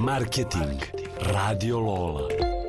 Marketing. Radio Lola.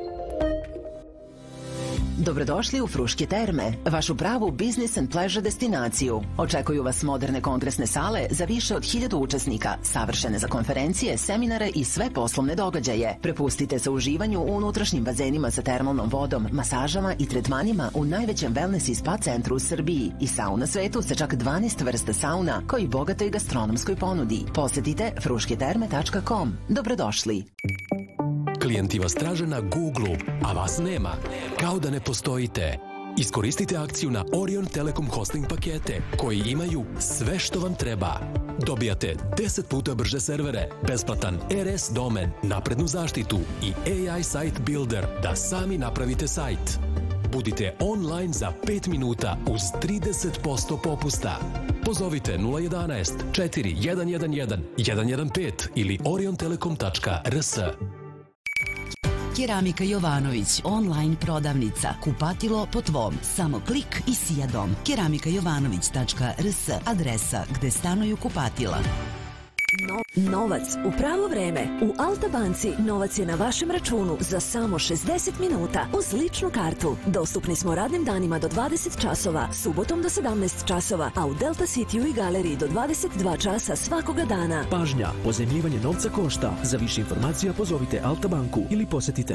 Dobrodošli u Fruške terme, vašu pravu business and pleasure destinaciju. Očekuju vas moderne kongresne sale za više od 1000 učesnika, savršene za konferencije, seminare i sve poslovne događaje. Prepustite se uživanju u unutrašnjim bazenima sa termalnom vodom, masažama i tretmanima u najvećem wellness i spa centru u Srbiji i sauna svetu sa čak 12 vrsta sauna, koji bogatoj gastronomskoj ponudi. Posetite frušketerme.com. Dobrodošli. Klijenti vas traže na Google, a vas nema. Kao da ne postojite. Iskoristite akciju na Orion Telekom hosting pakete, koji imaju sve što vam treba. Dobijate 10 puta brže servere, besplatan RS domen, naprednu zaštitu i AI Site Builder da sami napravite sajt. Budite online za 5 minuta uz 30% popusta. Pozovite 011 4111 115 ili oriontelekom.rs. Keramika Jovanović, online prodavnica, kupatilo po tvom, samo klik i sijadom. Keramikajovanović.rs, adresa gde stanuju kupatila. Novac u pravo vreme. U Alta banci novac je na vašem računu za samo 60 minuta uz ličnu kartu. Dostupni smo radnim danima do 20 časova, subotom do 17 časova, a u Delta Cityu i galeriji do 22 časa svakoga dana. Pažnja, pozajmljivanje novca košta. Za više informacija pozovite Alta banku ili posetite